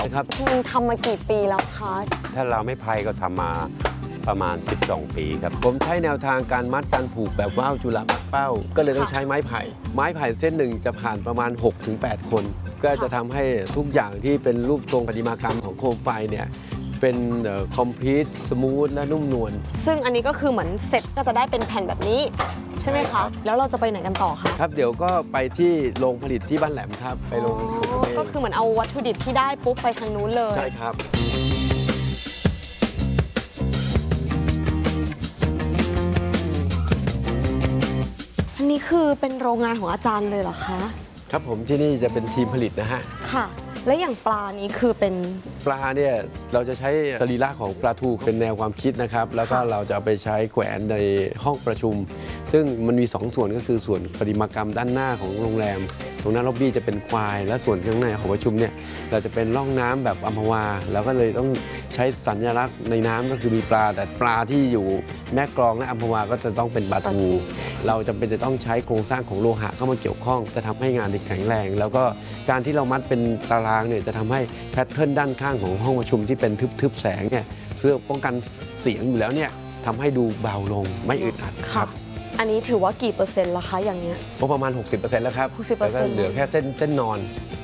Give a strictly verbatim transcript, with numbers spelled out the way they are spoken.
นะครับคุณทำมากี่ปีแล้วคะถ้าเราไม่ไพ่ก็ทำมาประมาณสิบสองปีครับผมใช้แนวทางการมัดการผูกแบบว่าวจุลปักเป้า ก็เลยต้องใช้ไม้ไผ่ไม้ไผ่เส้นหนึ่งจะผ่านประมาณ หกถึงแปด คน ก็จะทำให้ทุกอย่างที่เป็นรูปทรงประติมากรรมของโคมไฟเนี่ยเป็นคอมพลีทสมูทและนุ่มนวลซึ่งอันนี้ก็คือเหมือนเสร็จก็จะได้เป็นแผ่นแบบนี้ ใช่ไหมคะ แล้วเราจะไปไหนกันต่อคะครับเดี๋ยวก็ไปที่โรงผลิตที่บ้านแหลมครับไปโรงอ๋อก็คือเหมือนเอาวัตถุดิบที่ได้ปุ๊บไปทางนู้นเลยใช่ครับอันนี้คือเป็นโรงงานของอาจารย์เลยเหรอคะครับผมที่นี่จะเป็นทีมผลิตนะฮะค่ะ และอย่างปลานี้คือเป็นปลาเนี่ยเราจะใช้สรีระของปลาทูเป็นแนวความคิดนะครับ แล้วก็เราจะเอาไปใช้แขวนในห้องประชุม ซึ่งมันมีสองส่วนก็คือส่วนประติมากรรมด้านหน้าของโรงแรม ตรงหน้าล็อบบี้จะเป็นควาย และส่วนข้างในของประชุมเนี่ยเราจะเป็นร่องน้ำแบบอัมพวาแล้วก็เลยต้องใช้สัญลักษณ์ในน้ำก็คือมีปลาแต่ปลาที่อยู่แม่กลองและอัมพวาก็จะต้องเป็นปลาทู เราจำเป็นจะต้องใช้โครงสร้างของโลหะเข้ามาเกี่ยวข้องจะทำให้งานแข็งแรง แล้วก็การที่เรามัดเป็นตารางเนี่ยจะทำให้แพทเทิร์นด้านข้างของห้องประชุมที่เป็นทึบๆแสงเนี่ยเพื่อป้องกันเสียงอยู่แล้วเนี่ยทำให้ดูเบาลงไม่อึดอัดครับอันนี้ถือว่ากี่เปอร์เซ็นต์ละคะอย่างเงี้ยก็ประมาณ หกสิบเปอร์เซ็นต์ แล้วครับหกสิบเปอร์เซ็นต์แล้วก็เหลือแค่เส้นเส้นนอน